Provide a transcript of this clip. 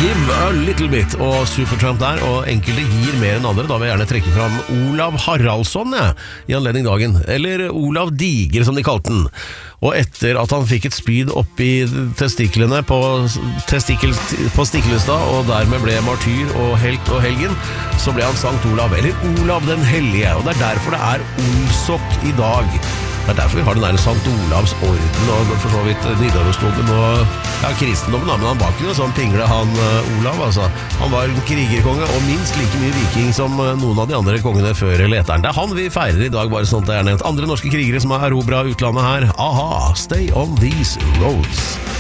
Give a Little Bit og Supertramp der, og enkelte gir mer enn andre. Da vil jeg gjerne trekke fram Olav Haraldsson i anledning dagen, eller Olav Digre som de kalte den. Og etter at han fikk et spyd opp i testiklene på Stiklestad, og dermed ble martyr og helt og helgen, så ble han Sankt Olav, eller Olav den Hellige. Og det er derfor det er Olsok i dag. Det er derfor vi har den der Sankt Olavs orden, og for så vidt Nidarosdomen og kristendommen, men han var ikke noe sånn pingle, han Olav, altså. Han var en krigerkonge, og minst like mye viking som noen av de andre kongene før eller etter. Det er han vi feirer i dag, bare sånn at det er nevnt. Andre norske krigere som har erobret utlandet her. Aha, Stay on These Roads.